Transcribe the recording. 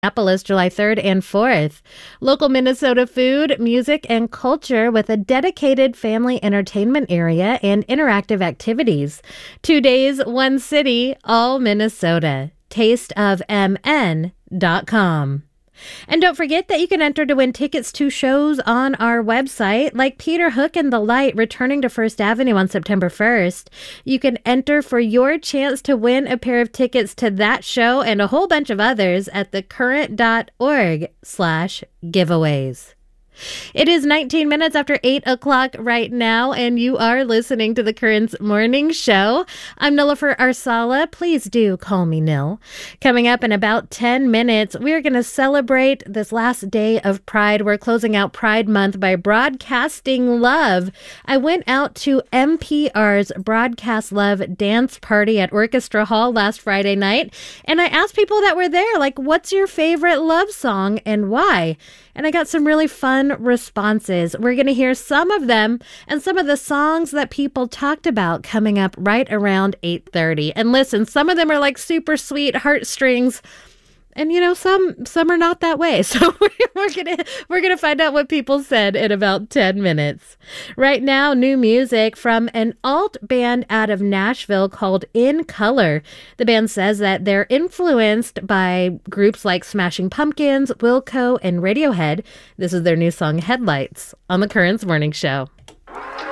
Minneapolis, July 3rd and 4th. Local Minnesota food, music, and culture with a dedicated family entertainment area and interactive activities. 2 days, one city, all Minnesota. tasteofmn.com. And don't forget that you can enter to win tickets to shows on our website, like Peter Hook and the Light returning to First Avenue on September 1st. You can enter for your chance to win a pair of tickets to that show and a whole bunch of others at thecurrent.org/giveaways. It is 19 minutes after 8 o'clock right now, and you are listening to the Current's Morning Show. I'm Nilofer Arsala. Please do call me Nil. Coming up in about 10 minutes, we're going to celebrate this last day of Pride. We're closing out Pride Month by broadcasting love. I went out to NPR's Broadcast Love dance party at Orchestra Hall last Friday night, and I asked people that were there, like, what's your favorite love song and why? And I got some really fun responses. We're going to hear some of them and some of the songs that people talked about coming up right around 8:30. And listen, some of them are like super sweet heartstrings. And, you know, some are not that way. So we're gonna find out what people said in about 10 minutes. Right now, new music from an alt band out of Nashville called In Color. The band says that they're influenced by groups like Smashing Pumpkins, Wilco, and Radiohead. This is their new song, Headlights, on the Current's Morning Show.